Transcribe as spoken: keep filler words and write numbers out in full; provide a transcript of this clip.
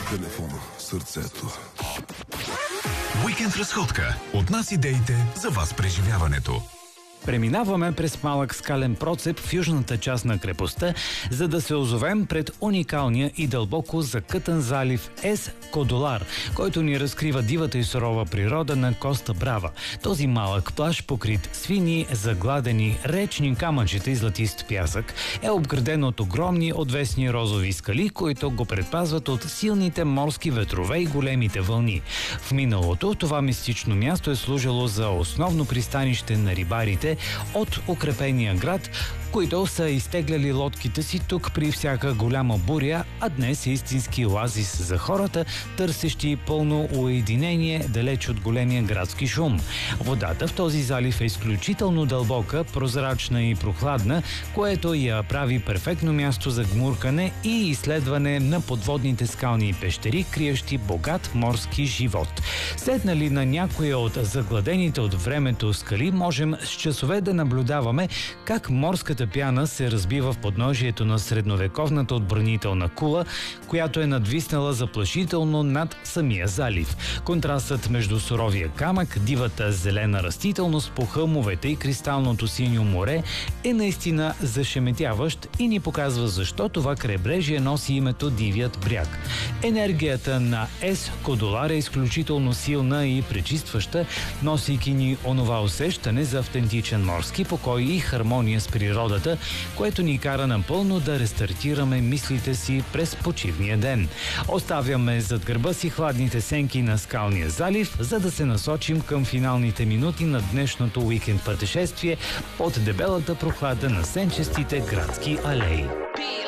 Телефона, сърцето. Уикенд разходка. От нас идеите, за вас преживяването. Преминаваме през малък скален процеп в южната част на крепостта, за да се озовем пред уникалния и дълбоко закътан залив Ес Кодолар, който ни разкрива дивата и сурова природа на Коста Брава. Този малък плаж, покрит с фини, загладени речни камъчета и златист пясък, е обграден от огромни отвесни розови скали, които го предпазват от силните морски ветрове и големите вълни. В миналото това мистично място е служило за основно пристанище на рибарите от укрепения град, които са изтегляли лодките си тук при всяка голяма буря, а днес е истински оазис за хората, търсещи пълно уединение далеч от големия градски шум. Водата в този залив е изключително дълбока, прозрачна и прохладна, което я прави перфектно място за гмуркане и изследване на подводните скални пещери, криещи богат морски живот. Седнали на някоя от загладените от времето скали, можем с часове да наблюдаваме как морската пяна се разбива в подножието на средновековната отбранителна кула, която е надвиснала заплашително над самия залив. Контрастът между суровия камък, дивата зелена растителност по хълмовете и кристалното синьо море е наистина зашеметяващ и ни показва защо това крайбрежие носи името Дивият бряг. Енергията на Ес Кодолар е изключително силна и пречистваща, носейки ни онова усещане за автентичен морски покой и хармония с природата, което ни кара напълно да рестартираме мислите си през почивния ден. Оставяме зад гърба си хладните сенки на скалния залив, за да се насочим към финалните минути на днешното уикенд пътешествие под дебелата прохлада на сенчестите градски алеи.